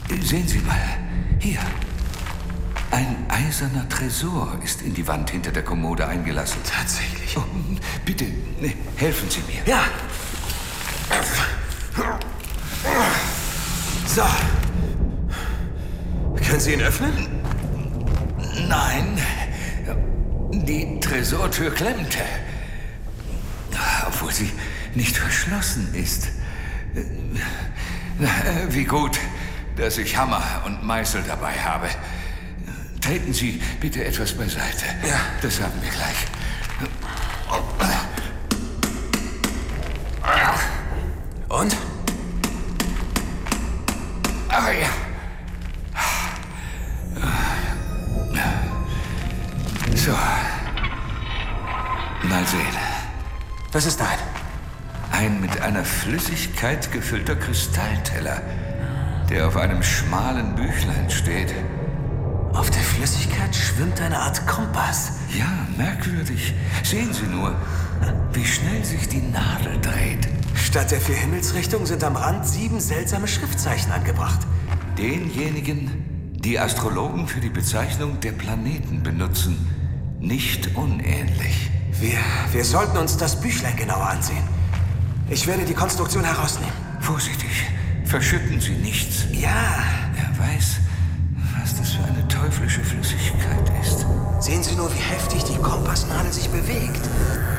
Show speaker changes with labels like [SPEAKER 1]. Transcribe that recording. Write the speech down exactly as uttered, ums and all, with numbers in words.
[SPEAKER 1] Sehen Sie mal, hier. Ein eiserner Tresor ist in die Wand hinter der Kommode eingelassen.
[SPEAKER 2] Tatsächlich.
[SPEAKER 1] Oh, bitte, helfen Sie mir.
[SPEAKER 2] Ja. So. Können Sie ihn öffnen?
[SPEAKER 1] Nein. Die Tresortür klemmte. Obwohl sie nicht verschlossen ist. Wie gut, dass ich Hammer und Meißel dabei habe. Treten Sie bitte etwas beiseite.
[SPEAKER 2] Ja.
[SPEAKER 1] Das haben wir gleich.
[SPEAKER 2] Und?
[SPEAKER 1] Ah ja. So. Mal sehen.
[SPEAKER 2] Was ist ein?
[SPEAKER 1] Ein mit einer Flüssigkeit gefüllter Kristallteller, der auf einem schmalen Büchlein steht.
[SPEAKER 2] Auf der Flüssigkeit schwimmt eine Art Kompass.
[SPEAKER 1] Ja, merkwürdig. Sehen Sie nur, wie schnell sich die Nadel dreht.
[SPEAKER 2] Statt der vier Himmelsrichtungen sind am Rand sieben seltsame Schriftzeichen angebracht.
[SPEAKER 1] Denjenigen, die Astrologen für die Bezeichnung der Planeten benutzen, nicht unähnlich.
[SPEAKER 2] Wir, wir sollten uns das Büchlein genauer ansehen. Ich werde die Konstruktion herausnehmen.
[SPEAKER 1] Vorsichtig, verschütten Sie nichts.
[SPEAKER 2] Ja.
[SPEAKER 1] Wer weiß, was das für eine teuflische Flüssigkeit ist.
[SPEAKER 2] Sehen Sie nur, wie heftig die Kompassnadel sich bewegt.